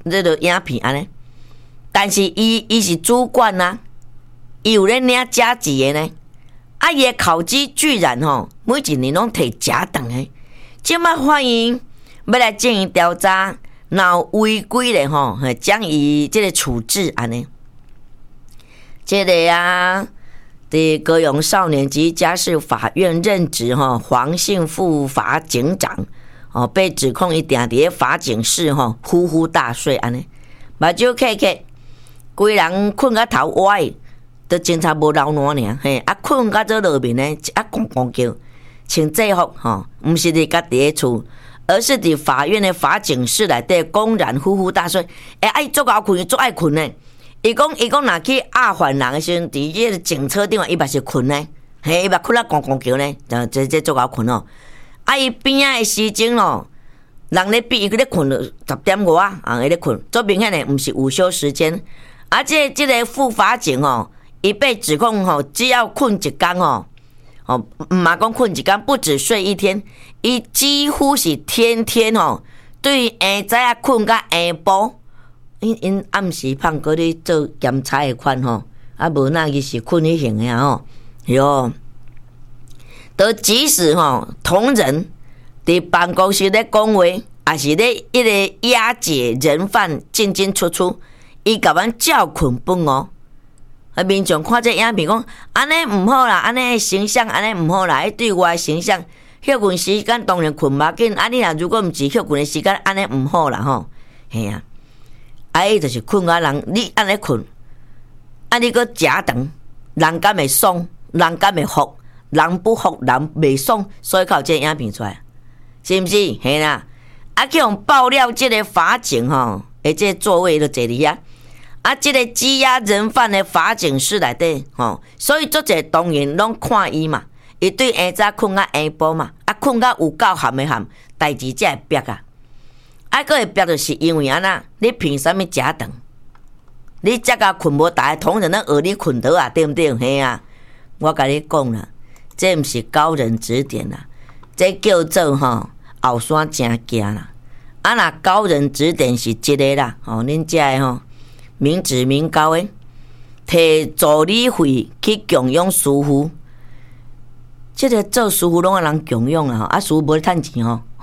这个影片安尼，但是伊是主管啊，伊有咧领加级的呢。啊，伊的考绩居然每一年拢摕假等的。即摆法院要来进行调查，若有违规咧将伊即个处置安尼。这个啊，伫高雄少年及家事法院任职黄姓副法警长被指控伊定伫法警室呼呼大睡安尼，目睭开开，规人困到头歪。都警察无留烂尔，嘿，啊困到做落面呢，啊咣咣叫，穿制服毋是伫家己的厝，而是伫法院的法警室内底公然呼呼大睡。伊足够困，足爱困呢。伊讲若去压犯人的时阵，伫迄个警车顶伊嘛是困呢，嘿，伊嘛困到咣咣叫呢，这足够困哦。伊边仔的时钟人咧比伊咧困10:5啊，伊咧困，足明显的毋是午休时间。这个副法警伊被指控只要困一天毋嘛讲困一天，不止睡一天，伊几乎是天天对下早困到下晡，因暗时放过咧做检查的款无那伊是困迄型的哟。都即使同仁伫办公室咧讲话，也是咧一个押解人犯进进出出，伊甲阮照困本民众看这影片讲，安尼毋好啦，安尼形象安尼毋好啦，对我的形象休困时间当然困无紧，你若如果毋是休困的时间，安尼毋好啦嘿啊，伊就是困啊人，你安尼困，你搁假长，人敢会爽，人敢会服，人不服人袂爽，所以靠这影片出来，是毋是？嘿啦，去用爆料这个法警这个座位就坐伫遐。这个羁押人犯的法警室内底所以足侪当然拢看伊嘛，伊对下早困到下晡嘛，困到有够含的含，代志才会逼啊。佫会逼就是因为安那，你凭啥物假长？你才甲困无大，同仁咧学你困倒啊，对毋对？嘿啊，我甲你讲啦，这毋是高人指点啦，这叫做后山真行啦。若高人指点是即个啦，恁遮的明指明高的，摕助理费去供养师傅，这个做师傅拢有人供养啦，师傅无咧趁钱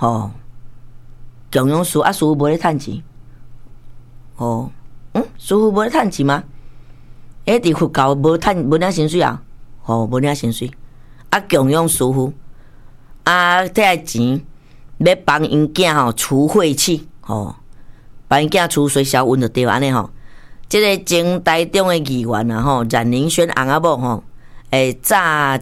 供养师师傅无咧趁钱，师傅无咧趁钱吗？伫佛教无领薪水啊？无领薪水，供养师傅，摕钱要帮因囝除晦气，帮因囝除衰消瘟就对安尼这个前台中的议员冉宁轩翁仔某早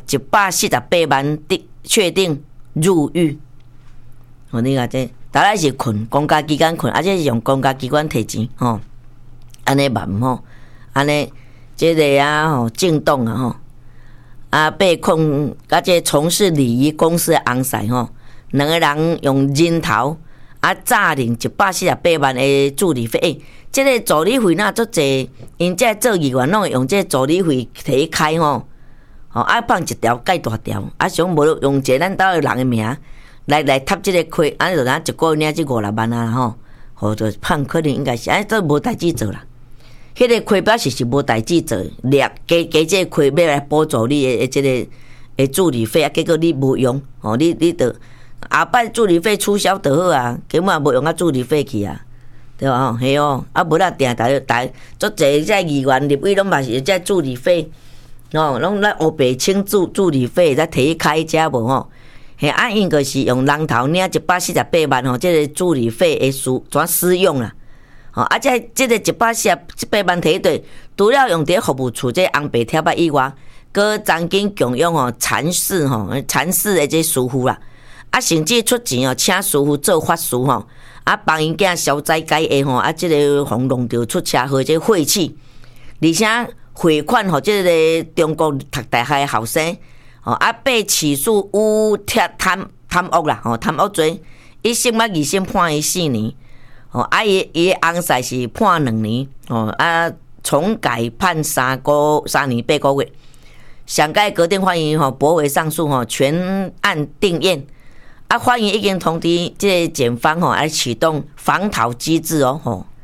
148万确定入狱。你看这，当然是困公家机关困，且是用公家机关摕钱安尼嘛毋好，安尼这个政党被控这从事礼仪公司的翁婿两个人用人头诈领148万的助理费。这个助理费那足济，因这做议员拢会用这助理费摕开放一条盖大条，想无用一个咱兜的人的名来插这个亏，就咱一个月领这5-6万啊就放可能应该是这无代志做啦。迄个亏表示是无代志做，加这个亏要来补助你的这个的助理费结果你无用你就下摆助理费取消就好啊，根本无用助理费去啊。对吧？嘿无啦，定足济这议员立委拢嘛是这助理费，拢来黑白清助理费，再摕去开遮无嘿因就是用人头领148万这个助理费的私用啦。这个148万摕对，除了用伫服务处这红白贴吧以外，搁曾经供养禅寺的这师傅啦，甚至出钱请师傅做法事帮因囝消灾解厄这个防弄着出车祸这晦气，而且汇款这个中国读大学的后生被起诉污贪污啦贪污罪，一审捌二审判伊4年伊翁婿是判2年重改判3年8个月，上届高等法院驳回上诉全案定验。法院已经通知这检方来启动防逃机制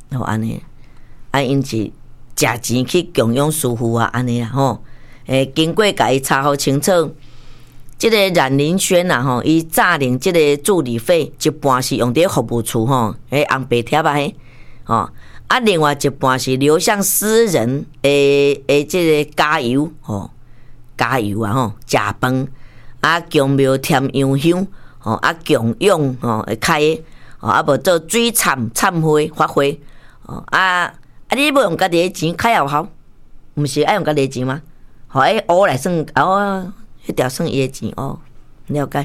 吼安尼，因是食钱去供养师傅啊，安尼啦吼。经过甲伊查好清楚，即个冉林轩啊吼，伊诈领即个助理费一半是用伫服务处吼，红白贴啊嘿，吼另外一半是流向私人即个加油吼，加油啊吼，食饭供庙添洋香吼，供养吼会开吼，无做水忏悔发挥吼你要用家己的钱开学校，毋是爱用家己的钱吗？吼乌来算迄条算伊的钱了解，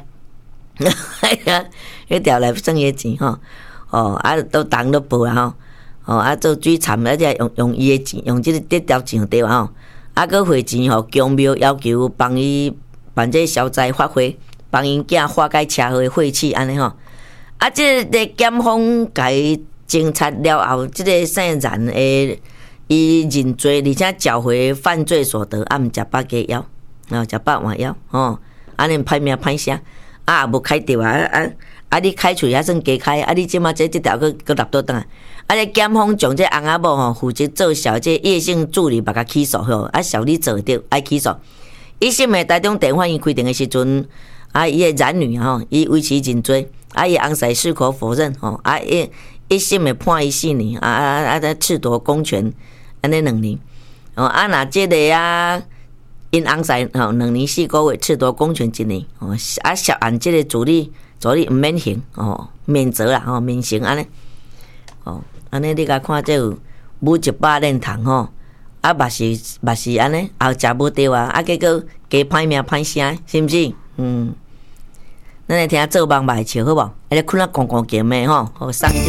迄条来算伊的钱吼都当都报啦吼做水忏才用伊的钱，用即条钱对吧吼搁汇钱吼，公庙要求帮伊办这消灾发挥，帮因囝化解车祸的晦气安尼吼即个检方甲伊侦查了后，即个姓冉的伊认罪，而且缴回犯罪所得，毋食饱加枵，食饱换枵安尼歹命歹声也无开掉你开除还算加开你即马这条佫立倒转来检方将这翁仔某负责做小这叶姓助理把他起诉小李做着爱起诉。一审的台中地法院规定的时阵伊的冉女伊维持认罪伊翁婿矢口否认一审的判伊4年褫夺公权安尼2年若这个因翁婿2年4个月褫夺公权1年涉案这个助理毋免刑免责啦免刑安尼安尼你甲看这有母一百练堂嘛是安尼后食无对结果加歹命歹声是毋是咱来听做梦歹笑好无？困困强强强的送